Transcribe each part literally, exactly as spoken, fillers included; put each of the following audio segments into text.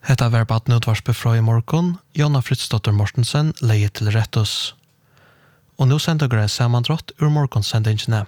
Hetta var badnutvarspe fra i morgon, Jonna Fritzdotter Mortensen leie til rettus. Og nå sender jeg sammandrott ur morgonsendingene.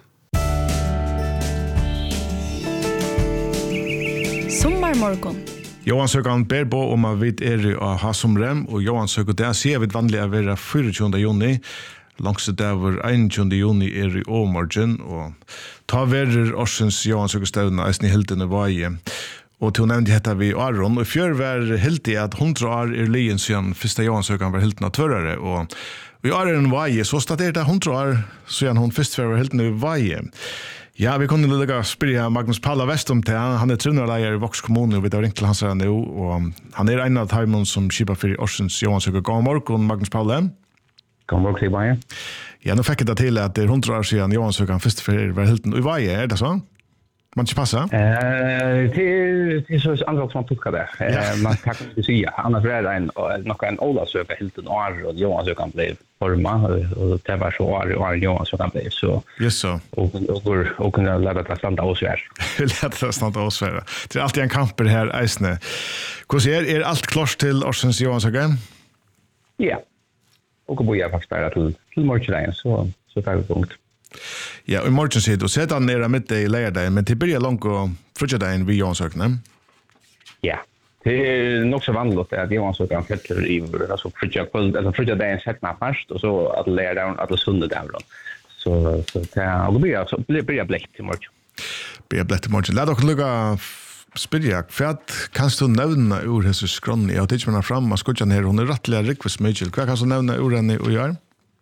Sommarmorgon. Johan Søkan ber på om at vi er i Hasumrem, og Johan Søkan, det sier vi vanlig å være fireogtjuende juni, langs det var einogtjuende juni er i Åmorgen, og ta verer årsens Johan Søkan støvna, eisen i Hildene Vaje. Og til å nevne dette vi Aron, og i fjør var Hildi at hundra år er lien siden første Johan Søkan var Hildene tvørere, og vi Aron Vaje, så stadig det hundra år siden hun første var Hildene Vaje. Ja, vi kunne lukka spyrja Magnus Palla West om det. Han er trunnerleier i Vox kommune, og vi har ringt til hans her nå, og han er en av timene som kjipa for årsens Johan Søkan. God morgen, Magnus Palla. God morgen, Siv Vaje. Ja, nå fikk jeg det til at det er hundra år siden Johan Søkan første for var Hildene Vaje, er det så? Man ikke passa? Eh, till till så andra som tog det. Eh, man kan inte säga annars är det en något en Ola söka helt en år och Johan så kan bli forma och det var så år och Johan så kan bli så. Yes så. Och och och kunna lägga det stanna oss här. Lägga det stanna oss här. Det är alltid en kamp här isne. Hur ser är allt klart till årsens Johan så kan? Ja. Och bo jag faktiskt bara till till morgonen så så tar vi punkt. Ja, i morgen sier du, sett han nere midt i leierdagen, men til byrja langt og frutjedagen vi Johan Søkene? Ja, det er nok så vanligt at Johan Søkene flytter i altså frutjedagen settene først, og så at leierdagen, at det sunde dagen. Så, så det er, og byrja, så blir jeg blekt i morgen. Byrja blekt i morgen. La dere lukka spyrja, for kan du nevne ur Jesus skronni, og tids man er fram, og skudjan her, hun er rettelig rikvis mykjel. Hva kan du nevne ur henne og gjøre?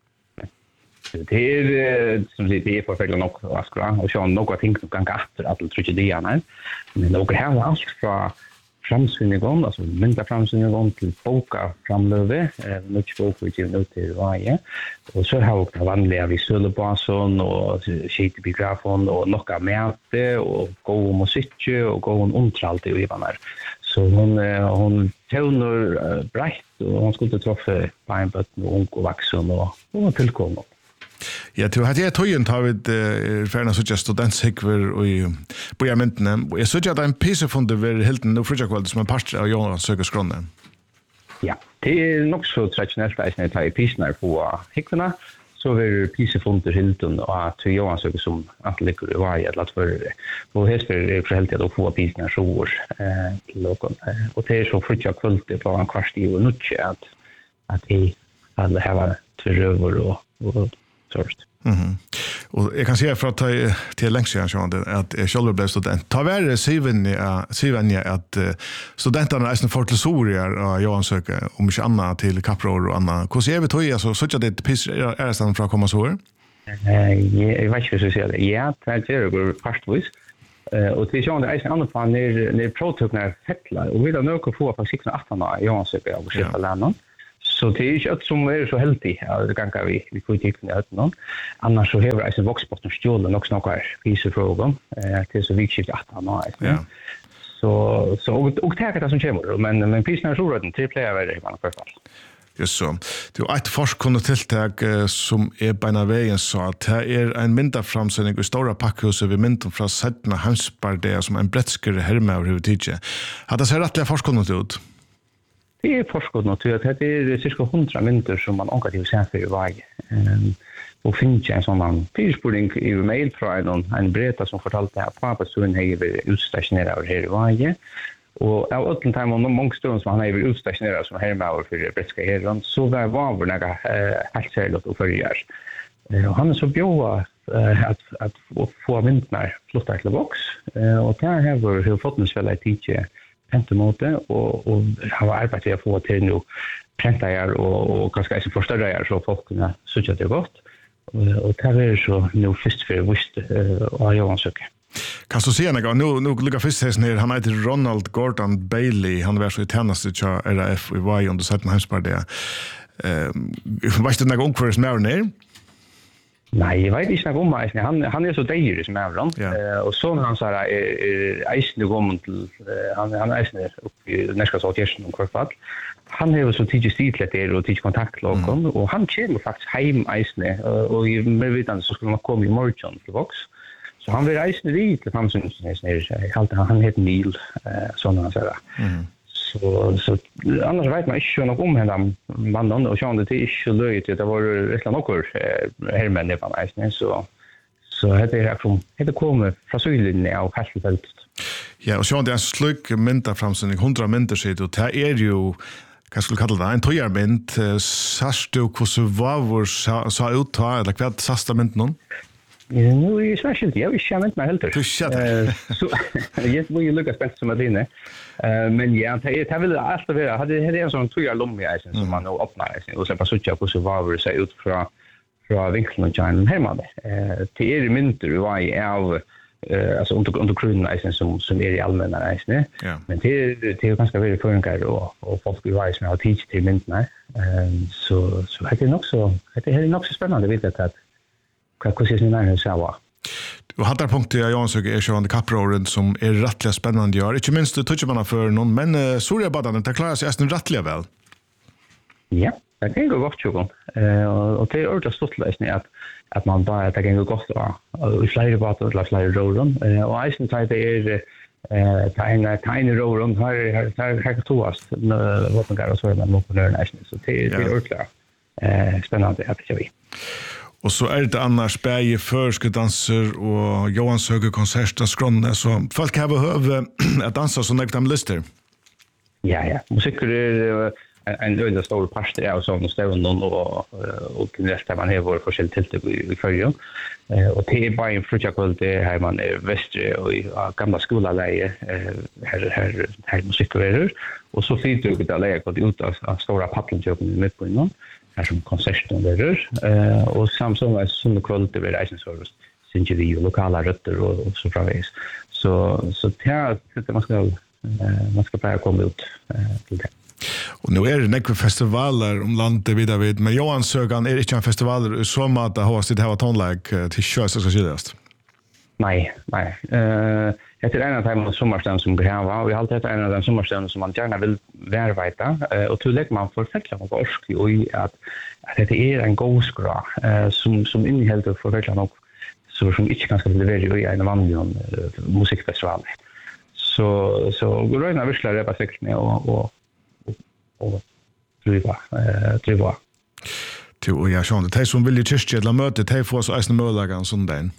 Det är som det är för fel nog att skra och så några ting som kan gå efter att det trycker det igen. Men det har vi allt från framsynning alltså mynta framsynning till boka framlöve mycket bok vi ger ut till varje och så har vi vanliga visuella basen och sheet biografon och några mäte och gå musik och gå en ontralt i vanar. Så hon hon tonar brett och hon skulle träffa på en bot och ung och vuxen och och tillkomma. Ja, du hade jag tojen tagit uh, färna så just studentsikver och i bojamenten. Jag såg att en piece från det var helt nu fruktansvärt som en part av Johan Søkens skrone. Ja, det är nog så traditionellt att när jag piecnar på hicklarna så är piece från det Hilton och att Johan Søkens som att ligger i varje att för det. Och här är för helt att få piecnar så år eh till någon. Och det är så fruktansvärt det på en kvart i och nutche att att det alla har tväröver och och sorst. Mhm. Och jag kan säga för att ta till längst sedan så att jag själv blev student. Ta vare Sivenja Sivenja att studenterna är nästan fortlesorier och Johan söker om inte annat till kapror och annat. Hur ser vi tog jag så så att det piss är nästan för att komma så här? Eh jag vet inte hur så det. Ja, det är ju fastvis. Eh och det är ju en annan fan när när prototyperna fettlar och vi då nog få på sex arton Johan söker och köpa lärarna. Så det är ju ett som är så heldigt. Ja, det kan vi vi får titta ner någon. Annars så har jag en voxbotten stjålen också några pisefrågor. Eh till så vikskift arton år. Ja. Så så och och det det som kommer men men pisarna så röden tre player är det i alla fall. Just så. Det är ett forskande tilltag som är beina vägen så att det är en mindre framsättning i stora packhus vid mynten från Sättna Hansbardet som en brettskare härma över huvudtidje. Hade det så rättliga forskande ut? Det är forskot naturligt att det är cirka hundra minuter som man ångar sen för varje. Um, och finns en sån man pyrspåring i mail från en, en breta som fortalte att pappa son har utstationerad här i varje. Och av öppen tid och många stunder som han har utstationerad som här med för brittiska herran så var var några helt särskilt och förgör. Och han är så bjöd att att få myntnar flotta till box och där har vi fått en svälla tidsje pentemote och och har arbetat att få till nu printar och och kanske så förstörra så folk kunna söka det gott och det är så nu först för visst och jag söker. Kan du se något nu nu lukar först här ner han heter Ronald Gordon Bailey han var så i tennis till R F i var under Sättna Hansbardet. Ehm vet du något om för smär ner? Nej, jag vet inte om mig. Han han är så dyr som är runt. Eh och så när han sa är isen går mot han han är isen upp i nästa sortering och kvartal. Han har så tidigt stitlet det och tidigt kontaktlokon och han kommer faktiskt hem isen och med vidan så skulle man komma i morgon till box. Så han vill isen dit till Hamsunsnäs ner. Han han heter Neil eh såna så där. Så så annars vet man inte något om henne mannen och så det är inte löjligt det var ett eller något här med det var nice så så det är från det kommer från Sydlinjen av Hasselfelt. Ja, och så det är sluk mynta framställning hundra mynter sitt och det är ju vad skulle kalla det en tojarmynt sast du hur så var vår så ut ta eller vad sasta mynt någon. Nu är det särskilt jag vill känna mig helt. Du känner. Så jag vill ju lucka spänt som att inne. Eh men ja, det det vill alltid vara. Hade det en sån tojar lom i isen som man nog öppnar isen och så bara söka hur så var det ser ut från från vinkeln och China hemma. Eh det är mynter var i av eh alltså under under kronan som som är i allmänna isen. Men det det är ganska väldigt förenklat och och folk vill vara med att teach till mynterna. Eh så så det är också det är nog så spännande vet att vad hur ser ni när det så var. Och hade punkter jag Johan söker är så under kaproren som är rättligt spännande gör. Inte minst touchar man för någon men uh, Soria badan det klarar sig nästan rättligt väl. Ja, det kan gå gott ju. Eh och det är ordentligt stort läsning att att man bara det kan gå gott va. Och flera bad och flera roden och isen typ är eh tiny tiny roden här här här toast vad man kan så man måste lära sig så det det är ordentligt eh spännande att se vi. Och så är det annars bäge förskuddanser och Johan Söger konserter skronne så folk har behöver att dansa så näkt de lister. Ja ja, musik är en öde stor part av sån stävn och och nästa man har vår forskell till i förrjun. Eh och det är bara en fruktjakväll det här man är västre och i gamla skolaläge eh här här här musikverer och så fint du det läge gått ut av stora paddlenjoken mitt på innan. Här som konserten där eh och samtidigt som det kvalitet vid Isen Service syns ju vi lokala rötter och, och så framvis. Så så det det man ska eh, man ska bara komma ut eh, till det. Och nu är det några festivaler om landet vidare vid men Johan Sögan är inte en festival som att ha sitt här tonlag till sjöss så skiljas. Nej, nej. Eh det är en av de sommarställen som gräva och vi har alltid en av de sommarställen som man gärna vill värvita eh och till lägger man för fälla och orsk och att att det är en gåskra eh som som innehåller för fälla nog så som inte kan ska bli väldigt i en vanlig musikfestival. Så så går det när vi slår det på sex med och och och driva eh driva. Till och jag såg det som vill ju tyst eller möte det får så äsna möjliga sån där.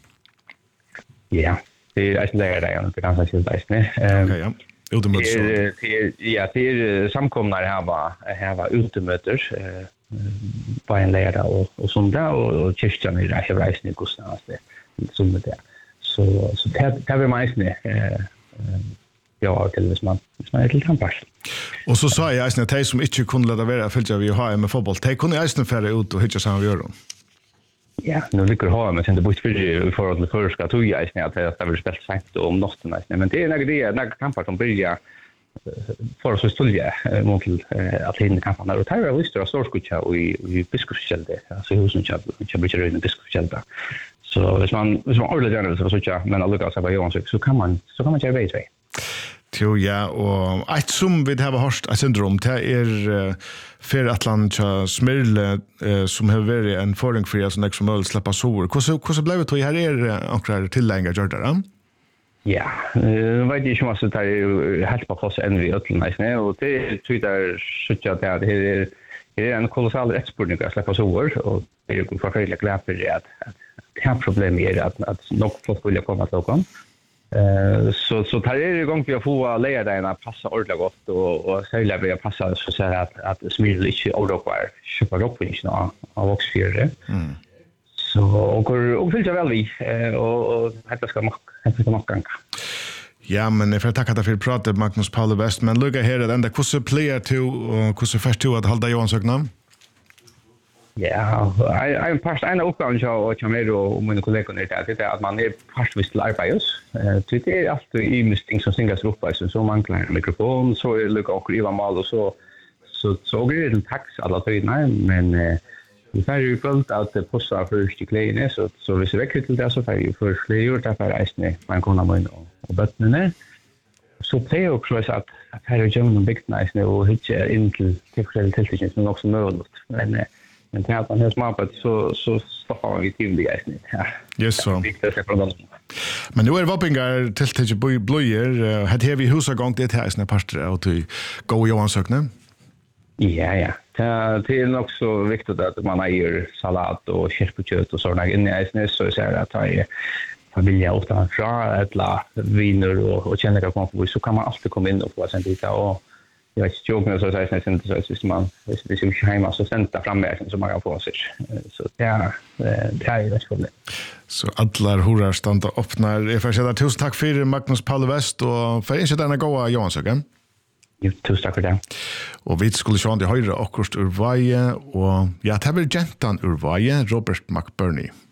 Ja, det är inte längre det är ganska skilt bäst nej. Okej, ja. Utemöte så. Det ja, det är samkomnar här var här var utemöter eh på en lärare och och sånt där och kyrkan i det här reisen i Gustavs det som det. Så så det det var mest nej eh ja, till det man man är till campus. Och så sa jag att de som inte kunde låta vara följa vi har med fotboll. De kunde ju färra ut och hitta samma gör dem. Ja, nu lyckas ha men sen det bort för för att för ska tog jag snä att det vill spela sent om natten men det är några det några kamper som börjar för så stulja mot att hinna kamperna och tar vi stora storskutcha och i biskopskällde alltså husen chat jag brukar in i biskopskällda. Så hvis man hvis man ordentligt gärna så så tjå men alltså så vad Johan så kan man så kan man köra vidare. Jo, ja, og et som vi har hørt et syndrom, det er uh, for Atlanta Smirle uh, som har vært en forring for jeg som ikke som mulig slipper sår. Hvordan ble det her er akkurat tilgjengelig gjør det? Ja, jeg vet ikke om det er helt på plass enn vi øtlen, og det tror jeg at det er, det er en kolossal rettspurning å slippe sår, og det er jo forfølgelig glad for at, at det her problemet er at, at nok folk vil komme til åkken. Eh så så tar det igång för att få ledarna passa ordentligt gott och och sälja vi passa så så att att smil inte overkvar köpa upp inte nå av oxfjärde. Mm. Så och och vill jag väl vi eh och och det ska man det ska man kan. Ja, men jag får tacka dig för att prata Magnus Paul West men lugga här den där kusse player to och kusse först till att hålla Johan Sögna. Ja, jag är en fast en uppgång så och jag med och mina kollegor där det är att man är fast vid arbete. Eh det är alltid i misting som sängas upp så så man kan mikrofon så är det också i mal och så så så blir det tax alla tiderna men eh vi har ju följt att det passar för stiklene så så vi ser väl till det så för ju för fler gjort det för resten man kan ha och bötterna. Så det är också så att att här är ju en big nice nu och hit in till till tilltingen som också möjligt men Men det att han är smapat så så stoppar vi till det igen. Ja. Yes så. Det är från dem. Men nu är vappingar till till blöjer. Hade här vi husa gång det här är pastor out till gå Johan sökne. Ja, ja. Det är också viktigt att man har salat och kärpekött och sådana inne i snus så är det att ta i familja ofta fra eller viner och och känna kan komma så kan man alltid komma in och få sen lite och jag vet inte jag så säger sen så så man det är ju hemma så sända fram med så man kan få sig så ja det är det skulle så alla horar standa öppnar jag får säga tusen tack för Magnus Paul West och för inte denna goa Johansson. Jo, tusen tack för det. Og vi skulle se om de høyre akkurat ur veie, og ja, det er vel gentan ur veie, Robert McBurney.